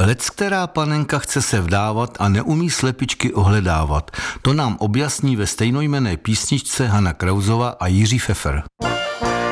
Leckterá panenka chce se vdávat a neumí slepičky ohledávat. To nám objasní ve stejnojmenné písničce Hana Krausová a Jiří Pfeffer.